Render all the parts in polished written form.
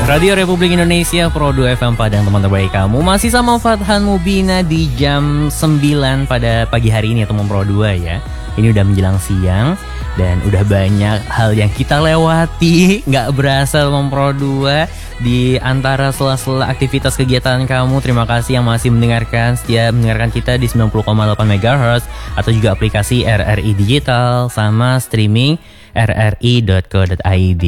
Radio Republik Indonesia Pro 2 FM Padang, teman terbaik kamu. Masih sama Fathan Mubina di jam 9 pada pagi hari ini ya teman Pro 2 ya. Ini udah menjelang siang dan udah banyak hal yang kita lewati. Gak berasa teman Pro 2 di antara sela-sela aktivitas kegiatan kamu. Terima kasih yang masih setia mendengarkan kita di 90,8 MHz atau juga aplikasi RRI Digital sama streaming rri.co.id.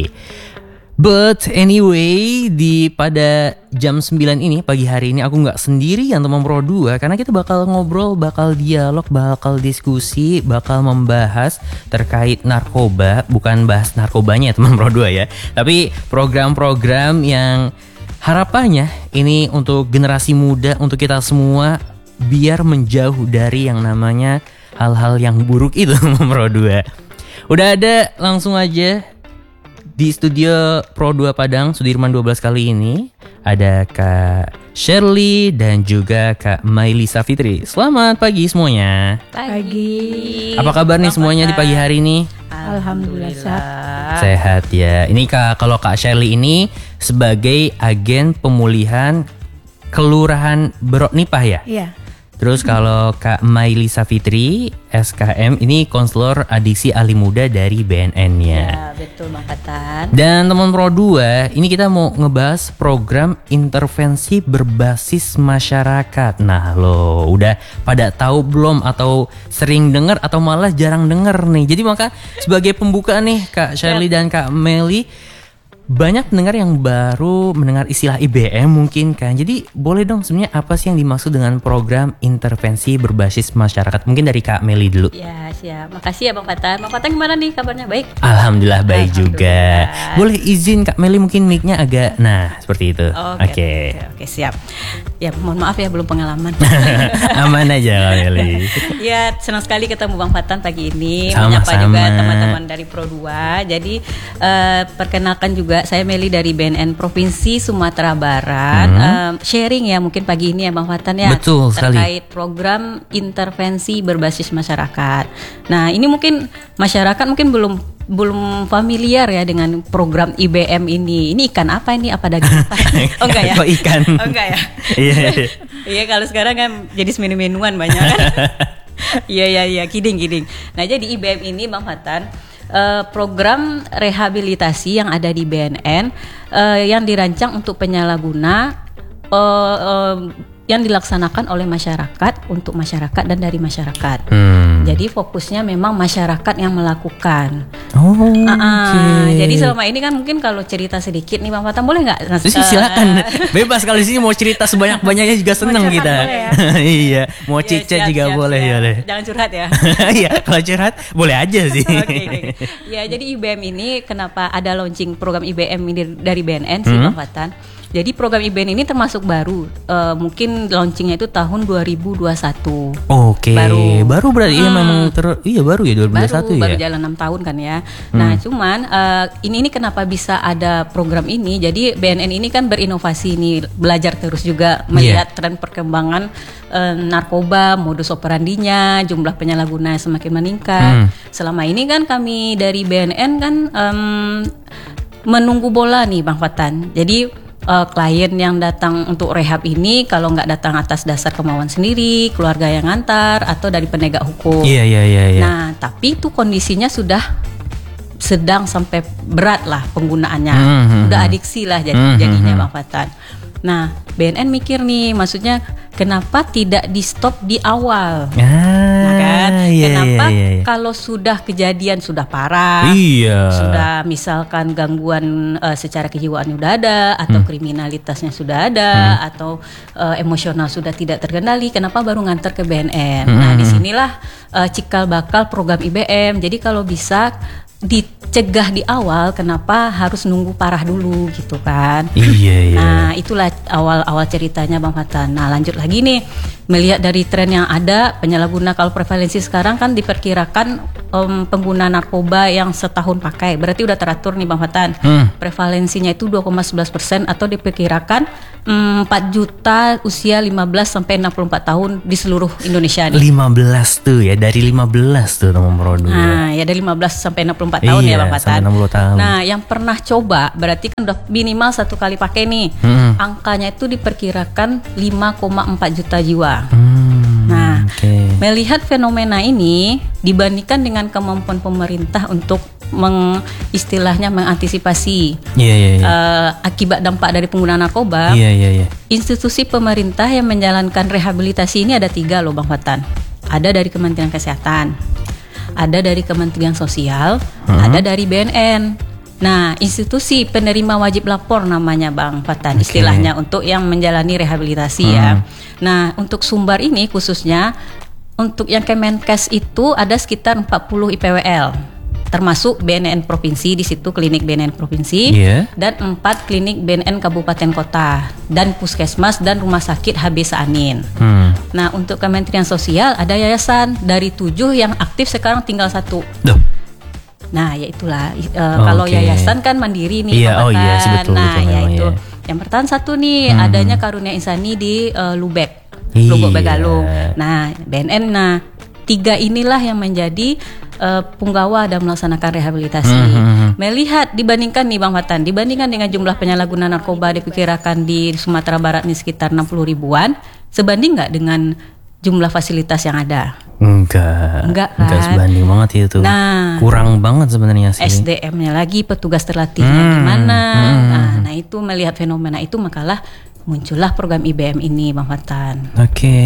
But anyway, pada jam 9 ini, pagi hari ini aku gak sendirian teman Pro 2. Karena kita bakal ngobrol, bakal dialog, bakal diskusi, bakal membahas terkait narkoba. Bukan bahas narkobanya teman Pro 2 ya, tapi program-program yang harapannya ini untuk generasi muda, untuk kita semua, biar menjauh dari yang namanya hal-hal yang buruk itu teman Pro 2. Udah ada langsung aja di studio Pro 2 Padang, Sudirman 12 kali ini ada Kak Shirley dan juga Kak Maili Safitri. Selamat pagi semuanya. Pagi. Apa kabar nih semuanya di pagi hari ini? Alhamdulillah sehat ya. Ini kalau Kak Shirley ini sebagai agen pemulihan Kelurahan Berok Nipah ya? Iya. Terus kalau Kak Maili Safitri SKM ini konselor adiksi ahli muda dari BNN-nya. Ya, betul Bang Fathan. Dan teman Pro 2, ini kita mau ngebahas program intervensi berbasis masyarakat. Nah lo udah pada tahu belum, atau sering dengar atau malah jarang dengar nih. Jadi maka sebagai pembuka nih Kak Shirley dan Kak Meli, banyak pendengar yang baru mendengar istilah IBM mungkin kan. Jadi boleh dong sebenarnya apa sih yang dimaksud dengan program intervensi berbasis masyarakat? Mungkin dari Kak Meli dulu. Ya siap, makasih ya Bang Fathan. Bang Fathan gimana nih kabarnya, baik? Alhamdulillah baik juga. Boleh izin Kak Meli mungkin mic-nya agak, nah seperti itu. Oke, siap. Ya mohon maaf ya belum pengalaman. Aman aja Kak Meli. Ya senang sekali ketemu Bang Fathan pagi ini. Sama-sama. Menyapa juga teman-teman dari Pro 2. Jadi perkenalkan juga saya Meli dari BNN Provinsi Sumatera Barat. Sharing ya mungkin pagi ini ya Bang Fathan ya. Betul sekali. Terkait program intervensi berbasis masyarakat. Nah ini mungkin masyarakat mungkin belum familiar ya dengan program IBM ini. Ini ikan apa ini? Apa daging apa? Oh enggak ya? Kok ikan? Oh enggak ya? Iya kalau sekarang kan jadi menu-menuan banyak kan. Iya kidding. Nah jadi IBM ini Bang Fathan program rehabilitasi yang ada di BNN yang dirancang untuk penyalahguna yang dilaksanakan oleh masyarakat untuk masyarakat dan dari masyarakat. Jadi fokusnya memang masyarakat yang melakukan. Jadi selama ini kan mungkin kalau cerita sedikit nih Bang Fathan boleh nggak? Silakan, bebas kalau di sini mau cerita sebanyak-banyaknya juga seneng kita. Ya? Iya, mau cicet juga boleh ya. Jangan curhat ya. Iya, kalau curhat boleh aja sih. Oke. Ya jadi IBM ini kenapa ada launching program IBM ini dari BNN sih Bang Fathan? Jadi program IBM ini termasuk baru, mungkin launchingnya itu tahun 2021. Oke, baru berarti ya memang baru ya 2021 baru jalan 6 tahun kan ya. Nah cuman ini kenapa bisa ada program ini? Jadi BNN ini kan berinovasi nih, belajar terus juga melihat tren perkembangan narkoba, modus operandinya, jumlah penyalahguna semakin meningkat. Selama ini kan kami dari BNN kan menunggu bola nih Bang Fathan. Jadi klien yang datang untuk rehab ini kalau nggak datang atas dasar kemauan sendiri, keluarga yang ngantar atau dari penegak hukum. Iya. Nah, tapi itu kondisinya sudah sedang sampai berat lah penggunaannya, udah adiksi lah jadinya Bang Fathan. Nah, BNN mikir nih, maksudnya kenapa tidak di stop di awal? Kenapa kalau sudah kejadian sudah parah, sudah misalkan gangguan secara kejiwaan sudah ada, atau kriminalitasnya sudah ada, atau emosional sudah tidak terkendali, kenapa baru nganter ke BNN? Nah, disinilah cikal bakal program IBM. Jadi kalau bisa dicegah di awal, kenapa harus nunggu parah dulu gitu kan? Iya. Nah itulah awal ceritanya Bang Fathan. Nah lanjut lagi nih, melihat dari tren yang ada penyalahguna, kalau prevalensi sekarang kan diperkirakan pengguna narkoba yang setahun pakai, berarti udah teratur nih Bang Fathan. Prevalensinya itu 2,11% atau diperkirakan 4 juta usia 15 sampai 64 tahun di seluruh Indonesia nih. 15 tuh ya, dari 15 tuh nomor produk. Nah ya dari 15 sampai 64 tahun ya Bang Sampai Fatan. 60 tahun. Nah, yang pernah coba berarti kan udah minimal 1 kali pakai nih. Angkanya itu diperkirakan 5,4 juta jiwa. Nah, melihat fenomena ini dibandingkan dengan kemampuan pemerintah untuk istilahnya mengantisipasi akibat dampak dari penggunaan narkoba. Institusi pemerintah yang menjalankan rehabilitasi ini ada 3 loh Bang Fatan. Ada dari Kementerian Kesehatan, ada dari Kementerian Sosial, ada dari BNN. Nah, institusi penerima wajib lapor namanya Bang Fatan, istilahnya untuk yang menjalani rehabilitasi ya. Nah, untuk sumber ini khususnya untuk yang Kemenkes itu ada sekitar 40 IPWL, termasuk BNN provinsi, di situ klinik BNN provinsi, dan 4 klinik BNN kabupaten kota, dan puskesmas dan rumah sakit HB Saanin. Nah, untuk Kementerian Sosial ada yayasan dari 7 yang aktif sekarang tinggal 1. Nah, ya itulah kalau yayasan kan mandiri nih, betul, nah betul, ya itu. Yang bertahan 1 nih, adanya Karunia Insani di Lubek, Lubuk Begalung. Nah, BNN. Nah, 3 inilah yang menjadi punggawa dan melaksanakan rehabilitasi. Melihat dibandingkan nih Bang Fatan, dibandingkan dengan jumlah penyalahguna narkoba diperkirakan di Sumatera Barat ini sekitar 60 ribuan, sebanding nggak dengan jumlah fasilitas yang ada? Enggak kan? Sebanding banget itu. Nah, kurang banget sebenarnya sih. SDM-nya lagi, petugas terlatihnya gimana? Nah, itu melihat fenomena itu makalah muncullah program IBM ini Bang Fatan. Oke.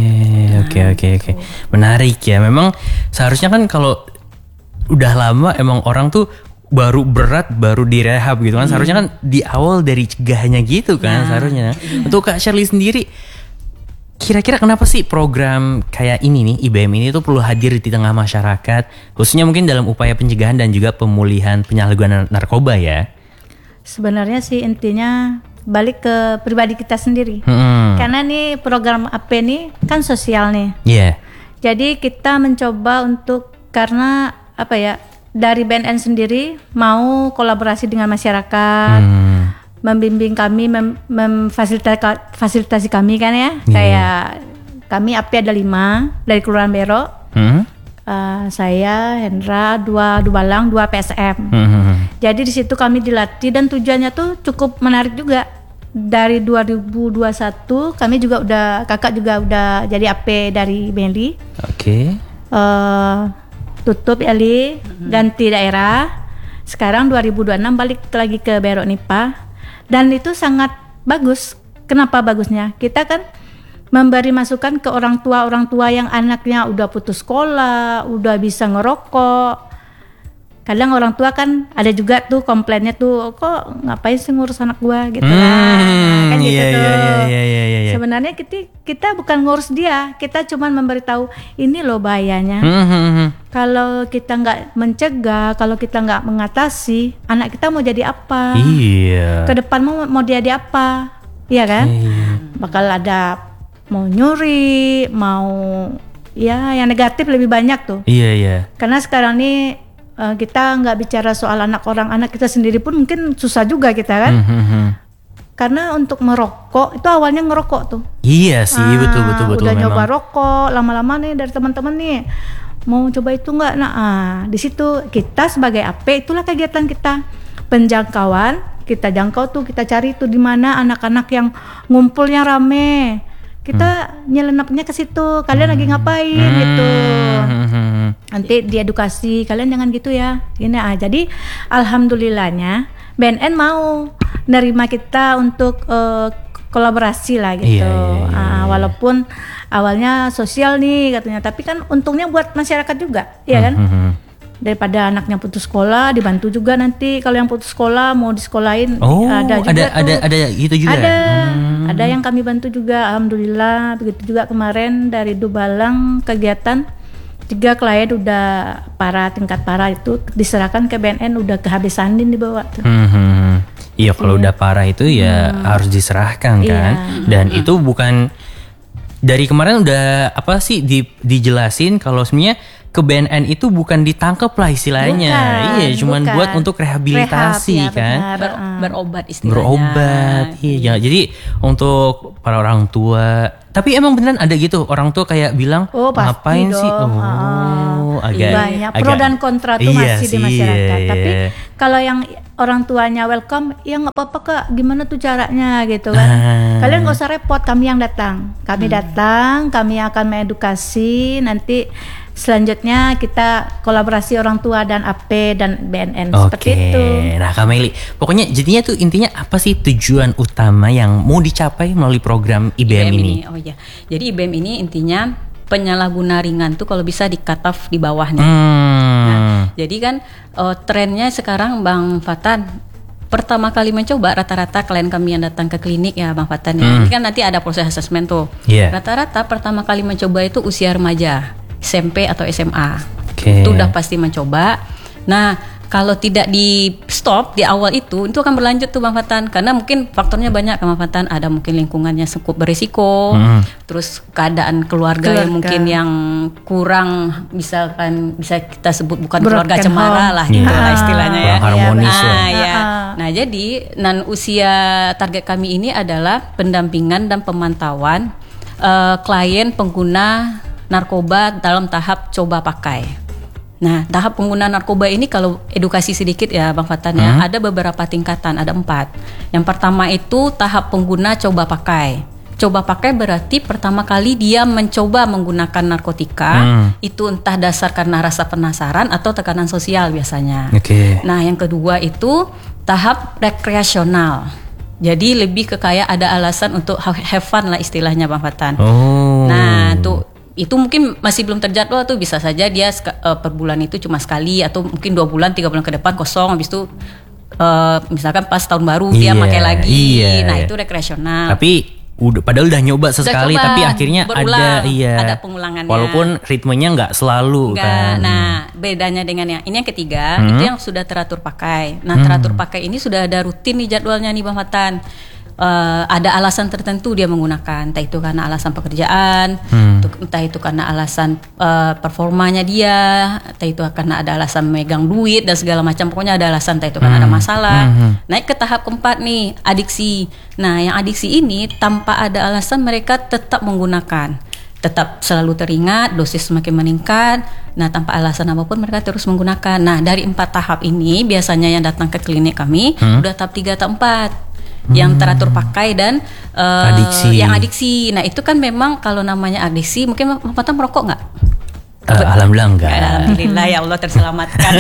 Menarik ya. Memang seharusnya kan kalau udah lama emang orang tuh baru berat baru direhab gitu kan. Seharusnya kan di awal dari cegahnya gitu kan seharusnya. Untuk Kak Shirley sendiri, kira-kira kenapa sih program kayak ini nih, IBM ini tuh perlu hadir di tengah masyarakat, khususnya mungkin dalam upaya pencegahan dan juga pemulihan penyalahgunaan narkoba ya? Sebenarnya sih intinya balik ke pribadi kita sendiri. Karena nih program AP nih kan sosial nih. Jadi kita mencoba untuk, karena apa ya, dari BNN sendiri mau kolaborasi dengan masyarakat, membimbing kami, memfasilitasi kami kan ya. Kayak kami AP ada 5 dari Kelurahan Bero. Saya, Hendra, 2 Dubalang, 2 PSM. Jadi di situ kami dilatih dan tujuannya tuh cukup menarik juga. Dari 2021 kami juga kakak juga udah jadi AP dari Benli. Tutup Eli, ganti daerah. Sekarang 2026 balik lagi ke Bero Nipa. Dan itu sangat bagus. Kenapa bagusnya? Kita kan memberi masukan ke orang tua yang anaknya udah putus sekolah, udah bisa ngerokok. Kadang orang tua kan ada juga tuh komplainnya tuh, kok ngapain sih ngurus anak gua gitu kan gitu tuh. Sebenarnya kita bukan ngurus dia, kita cuma memberitahu ini loh bahayanya. Kalau kita nggak mencegah, kalau kita nggak mengatasi, anak kita mau jadi apa? Ke depan mau jadi apa? Iya kan? Bakal ada mau nyuri, mau ya yang negatif lebih banyak tuh. Karena sekarang nih kita nggak bicara soal anak kita sendiri pun mungkin susah juga kita kan. Karena untuk merokok itu awalnya ngerokok tuh. Iya sih, betul. Udah memang nyoba rokok, lama-lama nih dari teman-teman nih mau coba itu nggak. Nah, di situ kita sebagai AP itulah kegiatan kita, penjangkauan. Kita jangkau tuh, kita cari tuh di mana anak-anak yang ngumpulnya rame. Kita nyelenapnya ke situ, kalian lagi ngapain gitu. Nanti diedukasi, kalian jangan gitu ya. Gini jadi alhamdulillahnya BNN mau nerima kita untuk kolaborasi lah gitu. Walaupun awalnya sosial nih katanya, tapi kan untungnya buat masyarakat juga, ya kan? Daripada anaknya putus sekolah, dibantu juga nanti kalau yang putus sekolah mau disekolahin. Ada juga ada gitu juga. Ada yang kami bantu juga, alhamdulillah. Begitu juga kemarin dari Dubalang kegiatan 3 klien udah tingkat parah itu diserahkan ke BNN, udah kehabisan dibawa tuh. Iya, kalau udah parah itu ya harus diserahkan kan. Dan itu bukan dari kemarin udah apa sih dijelasin kalau sebenarnya ke BNN itu bukan ditangkap lah istilahnya. Cuman buat untuk rehabilitasi kan. Berobat istilahnya. Berobat. Iya, jadi untuk para orang tua. Tapi emang beneran ada gitu orang tua kayak bilang, ngapain sih? Agak banyak pro dan kontra tuh masih di masyarakat. Tapi kalau yang orang tuanya welcome, ya nggak apa-apa Kak, gimana tuh caranya gitu kan. Kalian nggak usah repot, kami yang datang. Kami datang, kami akan mengedukasi. Nanti selanjutnya kita kolaborasi orang tua dan AP dan BNN seperti itu. Nah Kak Meli, pokoknya jadinya tuh intinya apa sih tujuan utama yang mau dicapai melalui program IBM ini? Oh iya, jadi IBM ini intinya penyalahguna ringan tuh kalau bisa di-cut off di bawahnya. Nah, jadi kan trennya sekarang Bang Fatan, pertama kali mencoba rata-rata klien kami yang datang ke klinik ya Bang Fatan ya. Ini kan nanti ada proses asesmen tuh. Rata-rata pertama kali mencoba itu usia remaja, SMP atau SMA. Itu udah pasti mencoba. Nah, kalau tidak di stop di awal itu akan berlanjut tuh Bang Fatan, karena mungkin faktornya banyak Bang Fatan. Ada mungkin lingkungannya cukup berisiko, terus keadaan keluarga yang mungkin yang kurang, misalkan bisa kita sebut bukan keluarga cemara lah gitu lah istilahnya ya. Harmonis Nah, jadi usia target kami ini adalah pendampingan dan pemantauan klien pengguna narkoba dalam tahap coba pakai. Nah, tahap pengguna narkoba ini kalau edukasi sedikit ya Bang Fatan ya, ada beberapa tingkatan, ada 4. Yang pertama itu tahap pengguna coba pakai. Coba pakai berarti pertama kali dia mencoba menggunakan narkotika, itu entah dasar karena rasa penasaran atau tekanan sosial biasanya. Nah, yang kedua itu tahap rekreasional. Jadi lebih ke kayak ada alasan untuk have fun lah istilahnya Bang Fatan. Nah, itu mungkin masih belum terjadwal tuh, bisa saja dia per bulan itu cuma sekali atau mungkin 2 bulan 3 bulan ke depan kosong, habis itu misalkan pas tahun baru dia pakai lagi. Nah, itu rekreasional. Tapi padahal udah nyoba sesekali, tapi akhirnya ada pengulangannya. Walaupun ritmenya nggak selalu kan. Nah, bedanya dengan ini yang ketiga itu yang sudah teratur pakai. Nah, teratur pakai ini sudah ada rutin nih jadwalnya nih Bang Fatan. Ada alasan tertentu dia menggunakan, entah itu karena alasan pekerjaan, entah itu karena alasan performanya dia, entah itu karena ada alasan megang duit dan segala macam, pokoknya ada alasan, entah itu karena ada masalah. Naik ke tahap keempat nih, adiksi. Nah, yang adiksi ini tanpa ada alasan mereka tetap menggunakan, tetap selalu teringat, dosis semakin meningkat. Nah, tanpa alasan apapun mereka terus menggunakan. Nah, dari 4 tahap ini biasanya yang datang ke klinik kami udah tahap 3 atau 4. Yang teratur pakai dan yang adiksi. Nah, itu kan memang kalau namanya adiksi, mungkin Bang Fatan merokok nggak? Alhamdulillah enggak. Alhamdulillah ya Allah terselamatkan.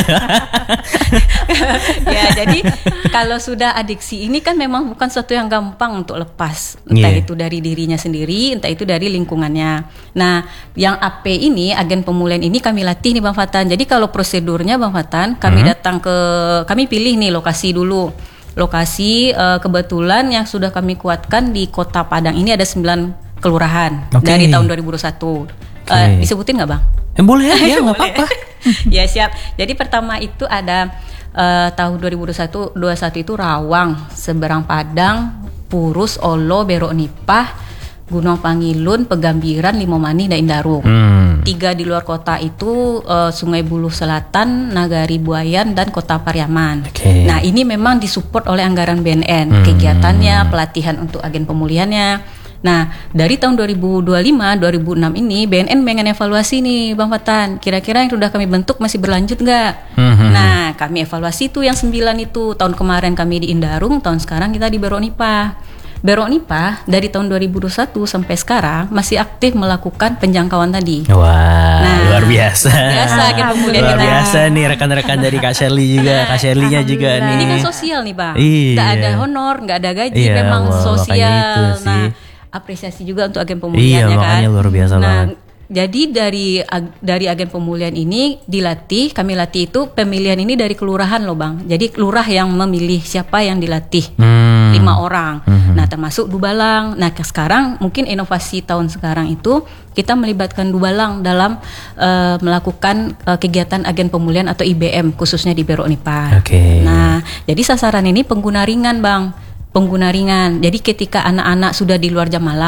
Ya, jadi kalau sudah adiksi ini kan memang bukan sesuatu yang gampang untuk lepas. Entah itu dari dirinya sendiri, entah itu dari lingkungannya. Nah, yang AP ini, agen pemulihan ini kami latih nih Bang Fatan. Jadi kalau prosedurnya Bang Fatan, kami kami pilih nih lokasi dulu. Lokasi kebetulan yang sudah kami kuatkan di Kota Padang ini ada 9 kelurahan dari tahun 2021. Disebutin nggak Bang? Boleh ya, nggak apa-apa. Ya siap. Jadi pertama itu ada tahun 2021 itu Rawang, Seberang Padang, Purus, Olo, Berok Nipah, Gunung Pangilun, Pegambiran, Limomani, dan Indarung. 3 di luar kota itu Sungai Buloh Selatan, Nagari Buayan, dan Kota Pariaman. Nah, ini memang disupport oleh anggaran BNN, kegiatannya, pelatihan untuk agen pemulihannya. Nah, dari tahun 2025-2006 ini BNN pengen evaluasi nih Bang Fatan, kira-kira yang sudah kami bentuk masih berlanjut nggak? Nah, kami evaluasi tuh yang 9 itu. Tahun kemarin kami di Indarung, tahun sekarang kita di Berok Nipah. Berok Nipah dari tahun 2021 sampai sekarang masih aktif melakukan penjangkauan tadi. Wah, luar biasa. Luar biasa nih rekan-rekan dari Kak Shirley juga, Kak Shirley-nya juga nih. Ini kan sosial nih Bang, nggak ada honor, nggak ada gaji, memang sosial. Nah, apresiasi juga untuk agen pemulihannya kan. Makanya luar biasa banget. Jadi dari agen pemulihan ini kami latih itu pemilihan ini dari kelurahan loh Bang. Jadi lurah yang memilih siapa yang dilatih. 5 orang. Nah, termasuk Dubalang. Nah, sekarang mungkin inovasi tahun sekarang itu kita melibatkan Dubalang dalam melakukan kegiatan agen pemulihan atau IBM khususnya di Berok Nipah. Nah, jadi sasaran ini pengguna ringan Bang. Pengguna ringan. Jadi ketika anak-anak sudah di luar jam malam,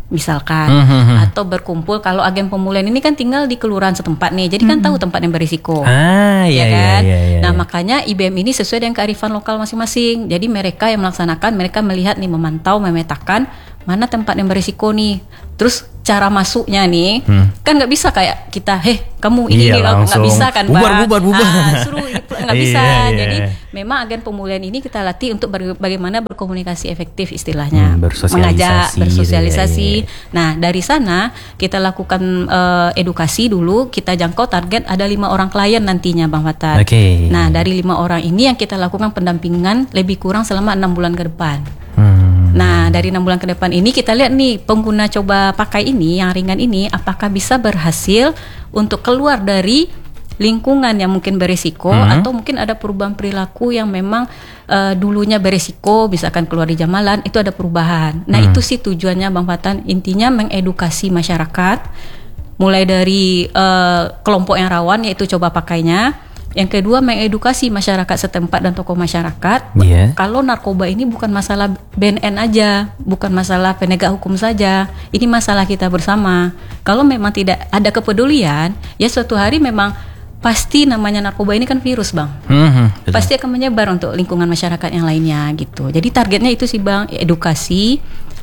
misalkan, atau berkumpul. Kalau agen pemulihan ini kan tinggal di kelurahan setempat nih, jadi kan tahu tempat yang berisiko, iya kan? Iya. Nah makanya IBM ini sesuai dengan kearifan lokal masing-masing. Jadi mereka yang melaksanakan, mereka melihat nih, memantau, memetakan mana tempat yang berisiko nih. Terus cara masuknya nih, kan nggak bisa kayak kita, kamu ini nggak bisa kan, bubar. Suruh nggak bisa. Jadi memang agen pemulihan ini kita latih untuk bagaimana berkomunikasi efektif istilahnya, mengajak, bersosialisasi. Nah dari sana kita lakukan edukasi dulu, kita jangkau target ada 5 orang klien nantinya Bang Fatan. Nah dari 5 orang ini yang kita lakukan pendampingan lebih kurang selama 6 bulan ke depan. Nah dari 6 bulan ke depan ini kita lihat nih pengguna coba pakai ini yang ringan ini apakah bisa berhasil untuk keluar dari lingkungan yang mungkin beresiko, atau mungkin ada perubahan perilaku yang memang dulunya beresiko, misalkan keluar di jamalan itu ada perubahan. Nah itu sih tujuannya Bang Fatan, intinya mengedukasi masyarakat mulai dari kelompok yang rawan yaitu coba pakainya. Yang kedua mengedukasi masyarakat setempat dan tokoh masyarakat kalau narkoba ini bukan masalah BNN aja, bukan masalah penegak hukum saja, ini masalah kita bersama. Kalau memang tidak ada kepedulian, ya suatu hari memang pasti namanya narkoba ini kan virus Bang, pasti akan menyebar untuk lingkungan masyarakat yang lainnya gitu. Jadi targetnya itu sih Bang, edukasi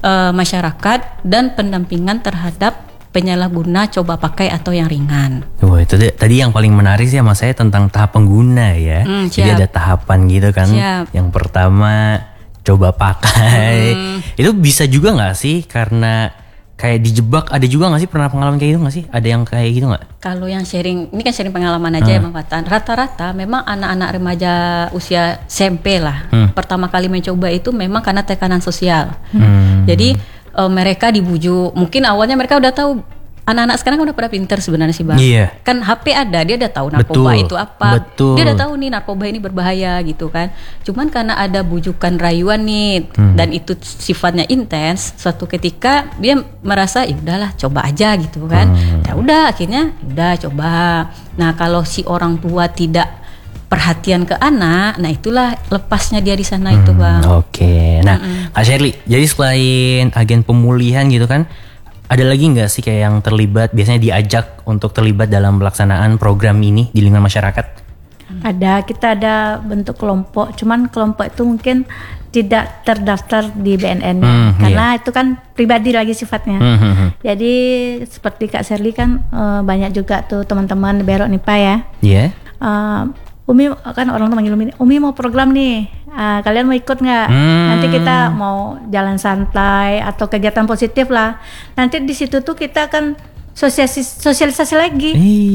masyarakat dan pendampingan terhadap penyalahguna coba pakai atau yang ringan. Itu tadi yang paling menarik sih sama saya tentang tahap pengguna ya. Jadi ada tahapan gitu kan. Yang pertama coba pakai. Itu bisa juga nggak sih karena kayak dijebak, ada juga nggak sih pernah pengalaman kayak gitu nggak sih? Ada yang kayak gitu nggak? Kalau yang sharing, ini kan sharing pengalaman aja ya Bang Fatan. Rata-rata memang anak-anak remaja usia SMP lah. Pertama kali mencoba itu memang karena tekanan sosial. Jadi mereka dibujuk, mungkin awalnya mereka udah tahu, anak-anak sekarang kan udah pada pinter sebenarnya sih Bang. Kan HP ada, dia udah tahu narkoba itu apa. Dia udah tahu nih narkoba ini berbahaya gitu kan. Cuman karena ada bujukan rayuan nih, dan itu sifatnya intens, suatu ketika dia merasa ya udahlah coba aja gitu kan. Ya udah akhirnya udah coba. Nah kalau si orang tua tidak perhatian ke anak, nah itulah lepasnya dia di sana itu Bang. Nah Kak Sherly, jadi selain agen pemulihan gitu kan, ada lagi nggak sih kayak yang terlibat, biasanya diajak untuk terlibat dalam pelaksanaan program ini di lingkungan masyarakat? Ada, kita ada bentuk kelompok, cuman kelompok itu mungkin tidak terdaftar di BNN karena itu kan pribadi lagi sifatnya. Jadi seperti Kak Sherly kan banyak juga tuh teman-teman Berok Nipa ya. Umi kan orang tuh manggil Umi mau program nih, kalian mau ikut nggak? Nanti kita mau jalan santai atau kegiatan positif lah. Nanti di situ tuh kita akan sosialisasi lagi.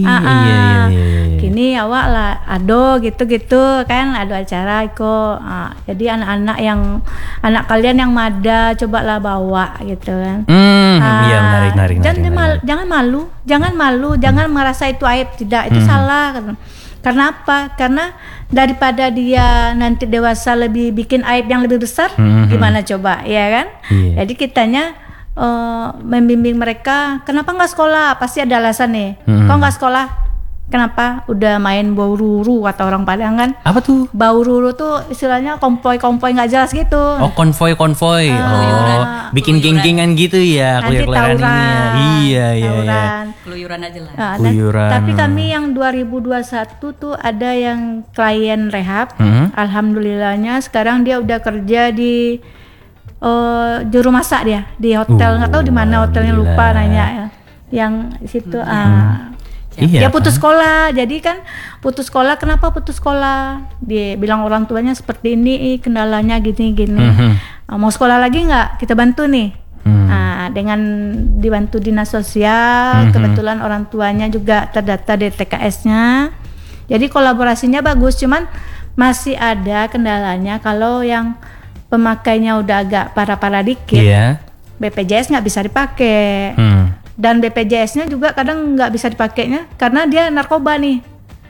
Gini awak lah, ado gitu-gitu kan, ado acara ikut. Jadi anak kalian yang mada cobalah bawa gitu kan. Menarik. Jangan malu, jangan merasa itu aib, tidak, itu salah kan. Karena apa? Karena daripada dia nanti dewasa lebih bikin aib yang lebih besar, gimana coba, ya kan? Jadi kitanya membimbing mereka, kenapa nggak sekolah? Pasti ada alasan nih. Kok nggak sekolah? Kenapa? Udah main bau ruru kata orang Padang kan? Apa tuh? Bau ruru tuh istilahnya konvoy nggak jelas gitu. Oh konvoy. Bikin geng-gengan gitu ya. Nanti tawuran. Iya. Keluyuran aja lah. Tapi kami yang 2021 tuh ada yang klien rehab. Alhamdulillahnya sekarang dia udah kerja di juru masak dia di hotel, nggak tahu di mana hotelnya, lupa nanya. Yang situ dia putus sekolah. Jadi kan putus sekolah, kenapa putus sekolah? Dia bilang orang tuanya seperti ini, kendalanya gini. Mau sekolah lagi nggak? Kita bantu nih. Dengan dibantu dinas sosial, kebetulan orang tuanya juga terdata di TKS-nya. Jadi kolaborasinya bagus, cuman masih ada kendalanya kalau yang pemakainya udah agak parah-parah dikit. BPJS nggak bisa dipakai. Dan BPJS-nya juga kadang nggak bisa dipakainya karena dia narkoba nih.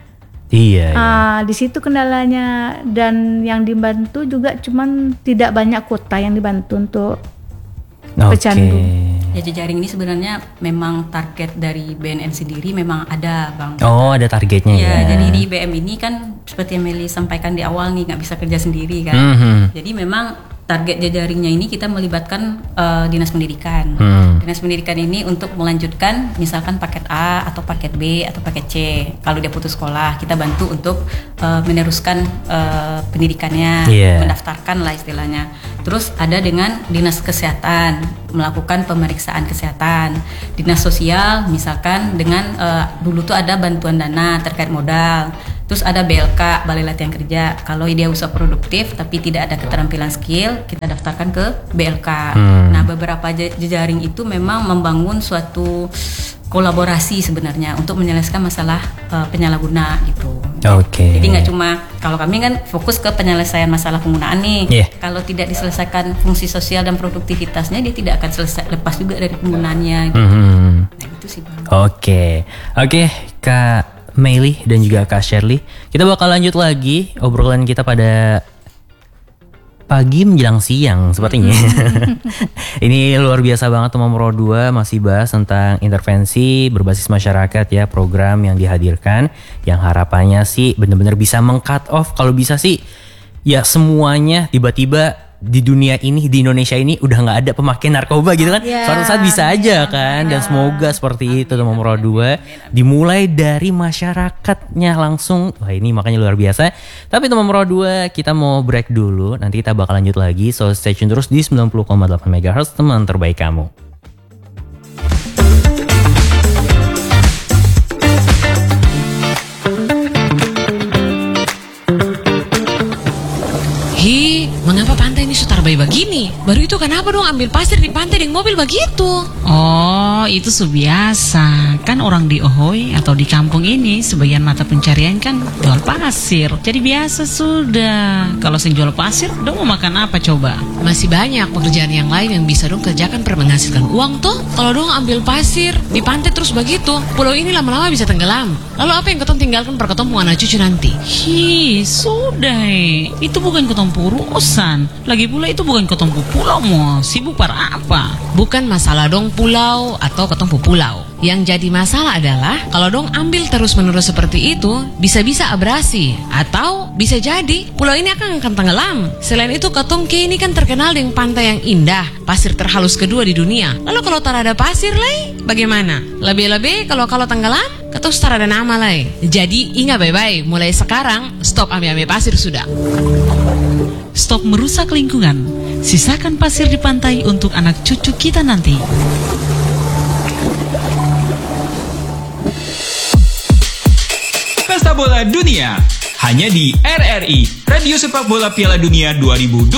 Di situ kendalanya, dan yang dibantu juga cuman tidak banyak kuota yang dibantu untuk pecandu. Ya jejaring ini sebenarnya memang target dari BNN sendiri memang ada Bang. Oh ada targetnya ya. Jadi di BM ini kan seperti yang Meli sampaikan di awal nih, nggak bisa kerja sendiri kan. Jadi memang target jejaringnya ini kita melibatkan dinas pendidikan. Dinas pendidikan ini untuk melanjutkan misalkan paket A atau paket B atau paket C. Kalau dia putus sekolah, kita bantu untuk meneruskan pendidikannya, mendaftarkan lah istilahnya. Terus ada dengan dinas kesehatan, melakukan pemeriksaan kesehatan. Dinas sosial misalkan dengan dulu tuh ada bantuan dana terkait modal. Terus ada BLK, Balai Latihan Kerja. Kalau dia usaha produktif tapi tidak ada keterampilan skill, kita daftarkan ke BLK. Nah, beberapa jejaring itu memang membangun suatu kolaborasi sebenarnya untuk menyelesaikan masalah penyalahguna gitu. Oke. Jadi nggak cuma, kalau kami kan fokus ke penyelesaian masalah penggunaan nih. Kalau tidak diselesaikan fungsi sosial dan produktivitasnya, dia tidak akan lepas juga dari penggunaannya. Gitu. Nah, itu sih Bang. Oke, Kak Meili dan juga Kak Shirley, kita bakal lanjut lagi obrolan kita pada pagi menjelang siang sepertinya. Ini luar biasa banget teman Pro 2 masih bahas tentang intervensi berbasis masyarakat ya, program yang dihadirkan yang harapannya sih benar-benar bisa meng-cut off, kalau bisa sih ya semuanya tiba-tiba di dunia ini, di Indonesia ini udah nggak ada pemakaian narkoba gitu kan. Suatu saat bisa aja kan. Dan semoga seperti itu teman Pro 2 dimulai dari masyarakatnya langsung. Wah, ini makanya luar biasa. Tapi teman Pro 2, kita mau break dulu. Nanti kita bakal lanjut lagi. So stay tune terus di 90,8 MHz teman terbaik kamu. Mengapa pantai ini sutarbai begini? Baru itu kenapa dong ambil pasir di pantai dengan mobil begitu? Oh, itu biasa. Kan orang di Ohoy atau di kampung ini sebagian mata pencarian kan jual pasir. Jadi biasa sudah. Kalau saya jual pasir, dong mau makan apa coba? Masih banyak pekerjaan yang lain yang bisa dong kerjakan per menghasilkan uang tuh. Kalau dong ambil pasir di pantai terus begitu, pulau ini lama-lama bisa tenggelam. Lalu apa yang ketong tinggalkan per ketong anak cucu nanti? Sudah itu bukan ketong urusan. Lagi pula itu bukan ketong pulau mo. Sibuk par apa? Bukan masalah dong pulau atau ketong pulau. Yang jadi masalah adalah kalau dong ambil terus-menerus seperti itu, bisa-bisa abrasi atau bisa jadi pulau ini akan tenggelam. Selain itu ketong ini kan terkenal dengan pantai yang indah, pasir terhalus kedua di dunia. Lalu kalau tak ada pasir lagi, bagaimana? Lebih-lebih kalau tenggelam, ketong tak ada nama lagi. Jadi ingat baik-baik, mulai sekarang stop ambil pasir sudah. Stop merusak lingkungan. Sisakan pasir di pantai untuk anak cucu kita nanti. Pesta Bola Dunia hanya di RRI, Radio Sepak Bola Piala Dunia 2022.